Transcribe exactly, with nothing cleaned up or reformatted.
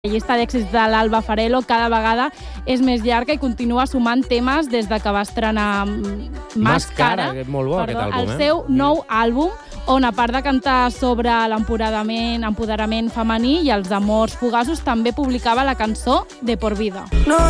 La llista d'èxits de l'Alba Farello cada vegada és més llarga i continua sumant temes des de que va estrenar Màscara, molt bo, perdó, aquest àlbum, el eh? seu nou àlbum, on a part de cantar sobre l'empoderament empoderament femení i els amors fugaços, també publicava la cançó De por vida. No